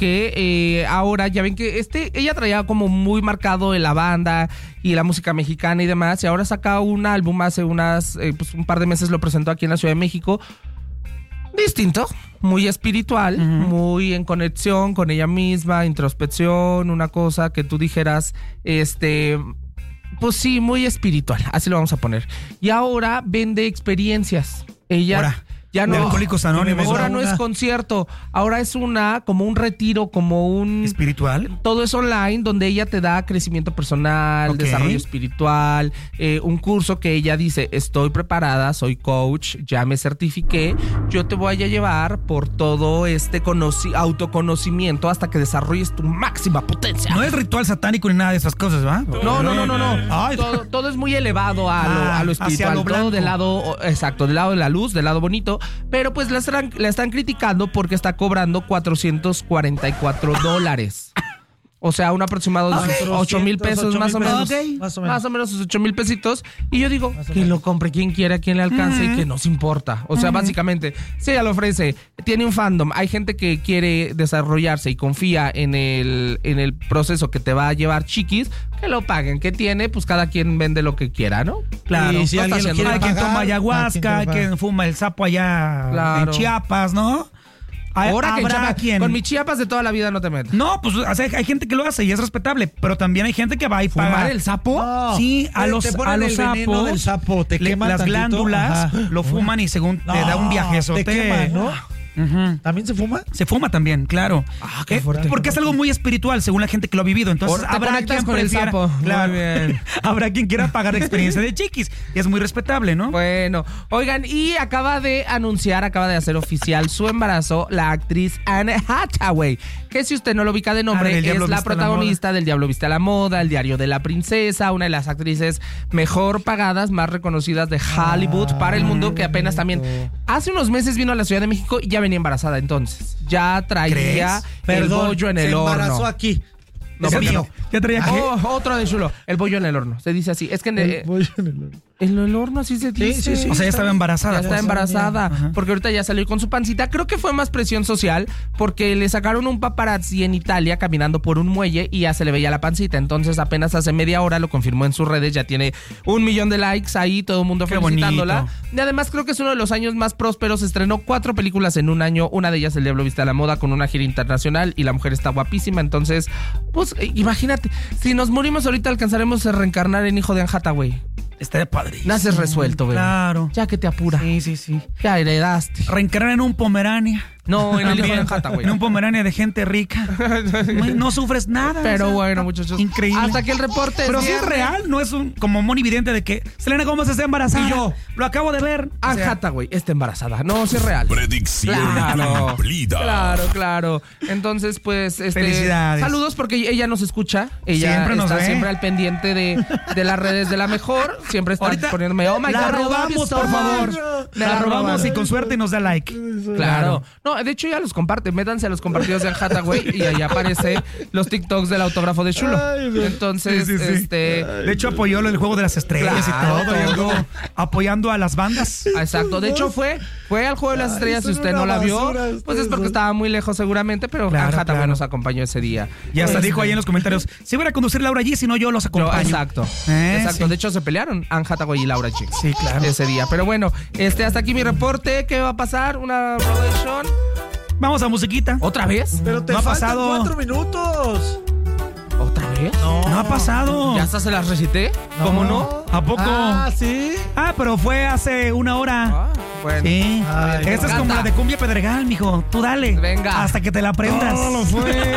que ahora ya ven que ella traía como muy marcado en la banda y la música mexicana y demás, y ahora saca un álbum hace un par de meses, lo presentó aquí en la Ciudad de México. Distinto, muy espiritual, muy en conexión con ella misma, introspección, una cosa que tú dijeras, pues sí, muy espiritual, así lo vamos a poner. Y ahora vende experiencias. Ella ya no, Alcohólicos Anónimos. Ahora no es concierto, ahora es como un retiro, como un... ¿Espiritual? Todo es online, donde ella te da crecimiento personal, desarrollo espiritual, un curso que ella dice, estoy preparada, soy coach, ya me certifiqué, yo te voy a llevar por todo este autoconocimiento hasta que desarrolles tu máxima potencia. No es ritual satánico ni nada de esas cosas, ¿va? No. Todo es muy elevado a lo espiritual, hacia lo blanco. todo del lado, exacto, del lado de la luz, del lado bonito. Pero pues la están criticando porque está cobrando $444. O sea, un aproximado de 8,000 pesos más o menos. Más o menos sus 8,000 pesitos. Y yo digo, que lo compre quien quiera, quien le alcance y que nos importa. O sea, básicamente, si ella lo ofrece, tiene un fandom, hay gente que quiere desarrollarse y confía en el proceso que te va a llevar Chiquis, que lo paguen. Que tiene, pues cada quien vende lo que quiera, ¿no? Claro. Y si alguien lo quiere hay quien pagar, toma ayahuasca, hay quien fuma el sapo allá en Chiapas, ¿no? Ahora ¿Habrá quien? Con mis Chiapas de toda la vida no te metas. No, pues o sea, hay gente que lo hace y es respetable, pero también hay gente que va y paga. ¿Fumar el sapo? No, Sí, a los veneno del sapo, te queman las tantito, glándulas lo fuman y según te da un viajezote. Te queman, ¿no? ¿También se fuma? Se fuma también, claro. Qué fuerte. Porque es algo muy espiritual, según la gente que lo ha vivido. Entonces, Te conectas con el sapo. Claro, Muy bien. habrá quien quiera pagar la experiencia de Chiquis. Y es muy respetable, ¿no? Bueno, oigan, y acaba de hacer oficial su embarazo la actriz Anne Hathaway, que si usted no lo ubica de nombre, es la protagonista del Diablo Viste a la Moda, El Diario de la Princesa, una de las actrices mejor pagadas, más reconocidas de Hollywood para el mundo, que apenas también hace unos meses vino a la Ciudad de México y ya venía embarazada entonces. Ya traía el bollo en el horno. Se embarazó aquí. No, ¿Es porque mío? ¿Ya traía qué? Otro de chulo. El bollo en el horno. Se dice así. Es que El bollo en el horno. en el horno así se dice. Sí. O sea, ya estaba embarazada. Ya está embarazada. Ajá. Porque ahorita ya salió con su pancita. Creo que fue más presión social porque le sacaron un paparazzi en Italia caminando por un muelle y ya se le veía la pancita. Entonces apenas hace media hora lo confirmó en sus redes. Ya tiene 1 millón de likes ahí. Todo el mundo Qué felicitándola. bonito. Y además creo que es uno de los años más prósperos. Estrenó 4 películas en un año. Una de ellas El Diablo Viste a la Moda con una gira internacional. Y la mujer está guapísima. Entonces, pues imagínate. Si nos morimos ahorita alcanzaremos a reencarnar en hijo de Anne Hathaway. Estaría padre. Naces resuelto, güey. Claro. Ya que te apura. Sí. Ya heredaste. Reencarnar en un Pomerania. No, en el hijo de También, Anne Hathaway. en un Pomerania de gente rica. No sufres nada. Pero o sea, bueno, muchachos. Increíble. Hasta que el reporte Pero es sí es real, no es como monividente de que Selena Gómez está embarazada. Y yo, lo acabo de ver. Anne Hathaway está embarazada. No, sí es real. Predicción cumplida. Claro. Entonces, pues, Felicidades. saludos porque ella nos escucha. Ella Siempre nos está ve. siempre al pendiente de las redes de la mejor. Siempre está Ahorita poniéndome, oh my la God, robamos, por favor. Me La robamos y con suerte nos da like. Claro. No, de hecho ya los comparte. Métanse a los compartidos de Anne Hathaway y ahí aparece los TikToks del autógrafo de Chulo. Entonces, Sí. De hecho, apoyó el juego de las estrellas Claro, y todo. Y anduvo apoyando a las bandas. Exacto. De hecho, fue al juego de las estrellas. Si usted no la vio, pues es porque estaba muy lejos seguramente, pero Claro, Anne Hathaway claro. nos acompañó ese día. Y hasta dijo ahí en los comentarios, si voy a conducir Laura G, si no yo los acompaño. Exacto. Sí. De hecho, se pelearon Anne Hathaway y Laura G. Sí, claro. Ese día. Pero bueno, hasta aquí mi reporte. ¿Qué va a pasar? Una rotation. Vamos a musiquita. ¿Otra vez? Pero te No ha faltan pasado. 4 minutos. ¿Otra vez? No ha pasado. ¿Ya hasta se las recité? ¿Cómo no? ¿A poco? ¿Sí? Pero fue hace 1 hora. Bueno. Sí. Ay, Esta es como canta. la de Cumbia Pedregal, mijo. Tú dale. Venga. Hasta que te la aprendas. No, lo fue.